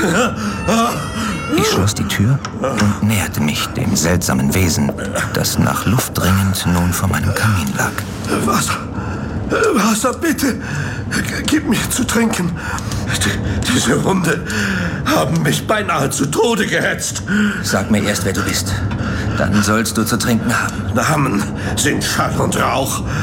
Ich schloss die Tür und näherte mich dem seltsamen Wesen, das nach Luft dringend nun vor meinem Kamin lag. Wasser, bitte. Gib mir zu trinken. Diese Hunde haben mich beinahe zu Tode gehetzt. Sag mir erst, wer du bist. Dann sollst du zu trinken haben. Namen sind Schall und Rauch.